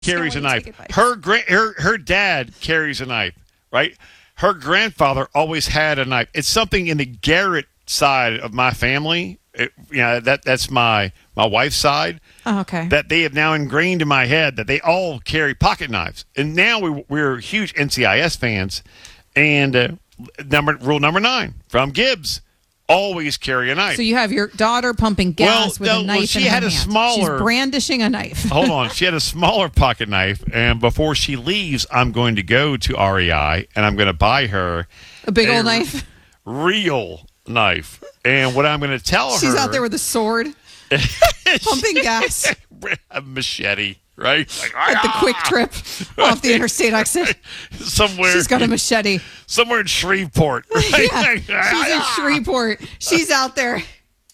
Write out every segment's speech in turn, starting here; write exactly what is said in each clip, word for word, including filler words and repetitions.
carries a knife. Her, gra- her her dad carries a knife, right? Her grandfather always had a knife. It's something in the Garrett side of my family. It, you know, that that's my my wife's side. Oh, okay. That they have now ingrained in my head that they all carry pocket knives, and now we we're huge N C I S fans. And uh, number rule number nine from Gibbs: always carry a knife. So you have your daughter pumping gas well, with no, a knife well, she in her had hand. a smaller. She's brandishing a knife. Hold on, she had a smaller pocket knife, and before she leaves, I'm going to go to R E I and I'm going to buy her a big a old knife, real knife. And what I'm going to tell she's her, she's out there with a sword, pumping gas, a machete. Right? Like, at the quick trip off the interstate exit. Somewhere. She's got a machete. Somewhere in Shreveport. Right? Yeah, she's in Shreveport. She's out there.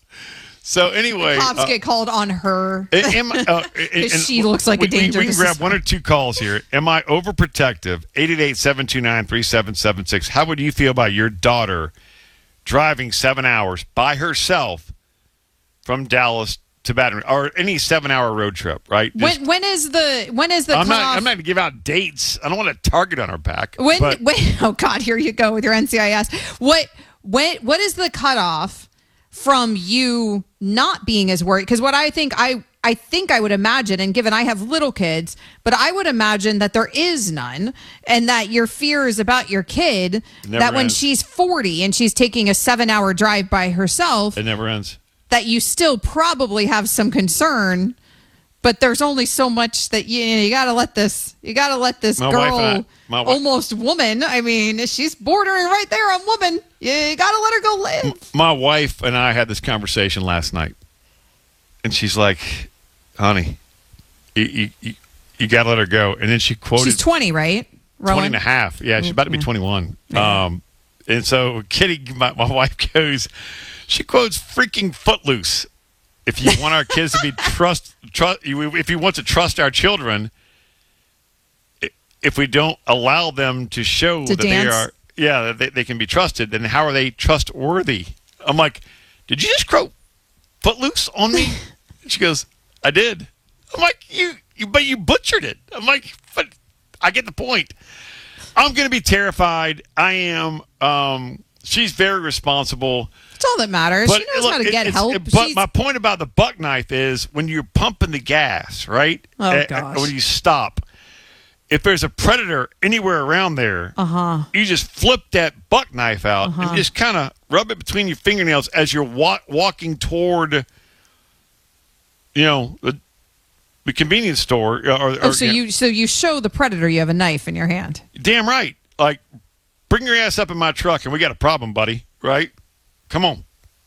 So anyway. The cops uh, get called on her. Am, uh, and, she looks like we, a danger. We, we can grab one or two calls here. Am I overprotective? eight eight eight, seven two nine, three seven seven six. How would you feel about your daughter driving seven hours by herself from Dallas to Baton Rouge, or any seven-hour road trip, right? Just, when when is the when is the I'm cutoff? not I'm not going to give out dates. I don't want a target on her back. When, but, when oh God, here you go with your N C I S. What when what is the cutoff from you not being as worried? Because what I think I I think I would imagine, and given I have little kids, but I would imagine that there is none, and that your fear is about your kid. That ends. When she's forty and she's taking a seven-hour drive by herself, it never ends. That you still probably have some concern, but there's only so much that you you got to let this you got to let this my girl, I, my almost woman. I mean, she's bordering right there on woman. You got to let her go live. My wife and I had this conversation last night, and she's like, "Honey, you you, you, you got to let her go." And then she quoted, "She's twenty, right? Rowan? twenty and a half. Yeah, she's about to be twenty-one. Yeah. Um, and so Kitty, my, my wife goes. She quotes freaking Footloose. If you want our kids to be trust, trust, if you want to trust our children, if we don't allow them to show to that dance. they are, yeah, that they, they can be trusted, then how are they trustworthy? I'm like, did you just quote Footloose on me? She goes, I did. I'm like, you, you, but you butchered it. I'm like, but I get the point. I'm going to be terrified. I am. Um, she's very responsible. That's all that matters. But, she knows look, how to get it, help. But She's... my point about the buck knife is when you're pumping the gas, right? Oh, uh, gosh. When you stop, if there's a predator anywhere around there, uh-huh. you just flip that buck knife out uh-huh. and just kind of rub it between your fingernails as you're wa- walking toward, you know, the, the convenience store. Or, or, oh, so you, you know, so you show the predator you have a knife in your hand. Damn right. Like, bring your ass up in my truck and we got a problem, buddy. Right? Come on.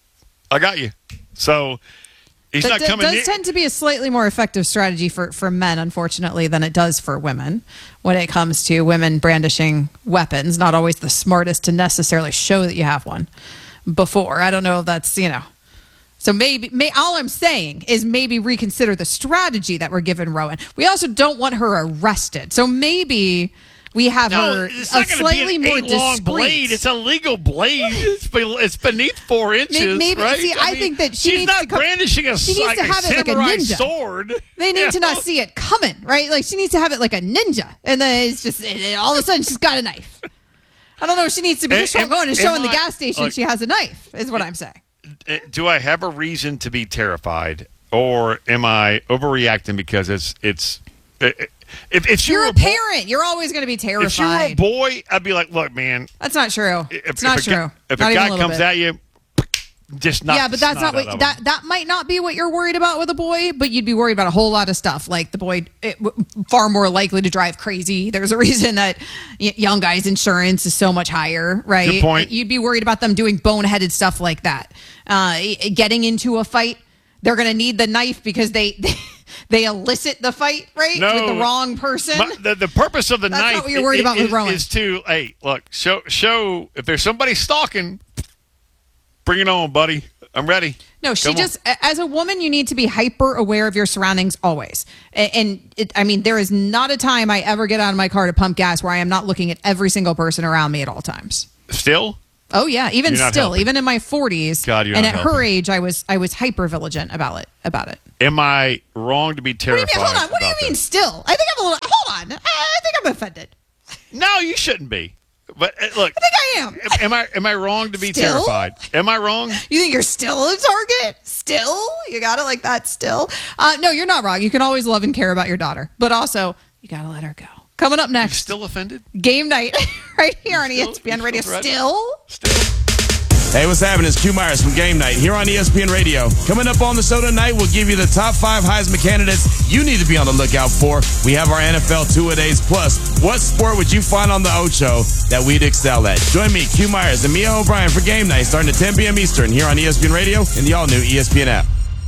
I got you. So he's that not d- coming does near- tend to be a slightly more effective strategy for, for men, unfortunately, than it does for women when it comes to women brandishing weapons. Not always the smartest to necessarily show that you have one before. I don't know if that's, you know. So maybe, may, all I'm saying is maybe reconsider the strategy that we're giving Rowan. We also don't want her arrested. So maybe we have no, her it's a not slightly be an more eight-long discreet. blade. It's a legal blade. It's, be, it's beneath four inches, maybe, right? See, I, I mean, think that she she's needs not to come, brandishing a, she needs like to have a it like a samurai ninja. sword. They need yeah. to not see it coming, right? Like she needs to have it like a ninja, and then it's just and all of a sudden she's got a knife. I don't know if she needs to be just going and showing the I, gas station like, she has a knife. Is what I'm saying. Do I have a reason to be terrified, or am I overreacting because it's it's? It, If, if you're, you're a parent, you're always going to be terrified. If you were a boy, I'd be like, "Look, man, that's not true. If, it's not if true. A, if not a guy a comes bit. at you, just knock yeah, but that's not what that him. that might not be what you're worried about with a boy. But you'd be worried about a whole lot of stuff, like the boy it, far more likely to drive crazy. There's a reason that y- young guys' insurance is so much higher, right? Good point. You'd be worried about them doing boneheaded stuff like that, uh, getting into a fight. They're going to need the knife because they. they They elicit the fight, right? No, with the wrong person. My, the, the purpose of the That's knife not what you're worried is, about with is, Rowan. is to, hey, look, show, show, if there's somebody stalking, bring it on, buddy. I'm ready. No, she Come just, on. as a woman, you need to be hyper aware of your surroundings always. And, and it, I mean, there is not a time I ever get out of my car to pump gas where I am not looking at every single person around me at all times. Still? Oh yeah, even You're not still, helping. even in my forties. God, you're and not at helping. her age, I was I was hyper vigilant about it. About it. Am I wrong to be terrified? What do you mean? Hold on. What do you about mean this? still? I think I'm a little. Hold on. I, I think I'm offended. No, you shouldn't be. But uh, look, I think I am. am, am I am I wrong to be Still? terrified? Am I wrong? You think you're still a target? Still? You got it like that still? Uh, no, you're not wrong. You can always love and care about your daughter. But also, you got to let her go. Coming up You next, still offended? game night right here on still- E S P N you Radio. still Still? Still. Hey, what's happening? It's Q Myers from Game Night here on E S P N Radio. Coming up on the show tonight, we'll give you the top five Heisman candidates you need to be on the lookout for. We have our N F L two-a-days plus. What sport would you find on the Ocho that we'd excel at? Join me, Q Myers, and Mia O'Brien for Game Night starting at ten p.m. Eastern here on E S P N Radio and the all-new E S P N app.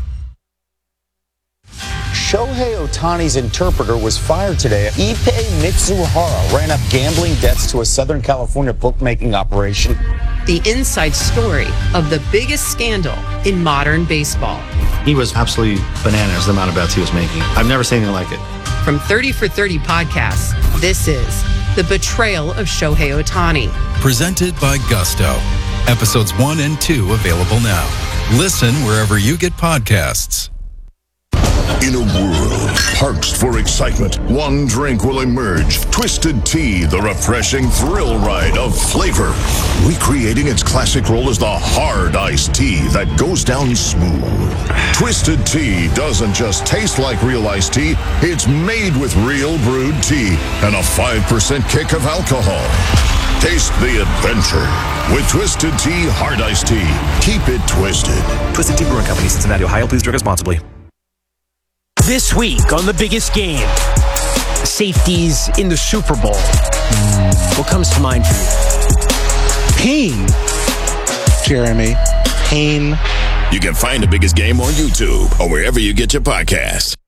Shohei Ohtani's interpreter was fired today. Ippei Mitsuhara ran up gambling debts to a Southern California bookmaking operation. The inside story of the biggest scandal in modern baseball. He was absolutely bananas, the amount of bets he was making. I've never seen anything like it. From thirty for thirty podcasts, this is The Betrayal of Shohei Ohtani. Presented by Gusto. Episodes one and two available now. Listen wherever you get podcasts. In a world parched for excitement, one drink will emerge. Twisted Tea, the refreshing thrill ride of flavor. Recreating its classic role as the hard iced tea that goes down smooth. Twisted Tea doesn't just taste like real iced tea, it's made with real brewed tea and a five percent kick of alcohol. Taste the adventure with Twisted Tea Hard Iced Tea. Keep it twisted. Twisted Tea Brewing Company, Cincinnati, Ohio. Please drink responsibly. This week on The Biggest Game, safeties in the Super Bowl. What comes to mind for you? Pain. Jeremy. Pain. You can find The Biggest Game on YouTube or wherever you get your podcasts.